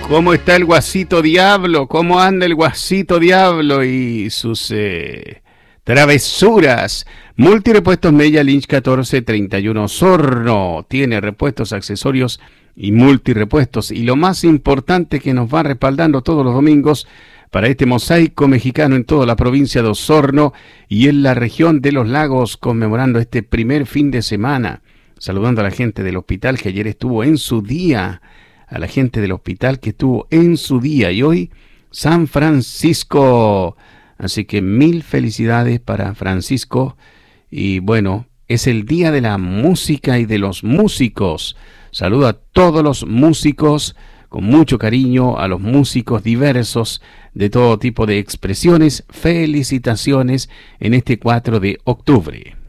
¿Cómo está el Guasito Diablo? ¿Cómo anda el Guasito Diablo y sus travesuras? Multirepuestos Mella Lynch 1431 Osorno. Tiene repuestos, accesorios y multirepuestos. Y lo más importante que nos va respaldando todos los domingos para este mosaico mexicano en toda la provincia de Osorno y en la región de los lagos, conmemorando este primer fin de semana. Saludando a la gente del hospital que ayer estuvo en su día. A la gente del hospital que estuvo en su día y hoy San Francisco. Así que 1000 felicidades para Francisco. Y bueno, es el día de la música y de los músicos. Saludo a todos los músicos con mucho cariño, a los músicos diversos de todo tipo de expresiones. Felicitaciones en este 4 de octubre.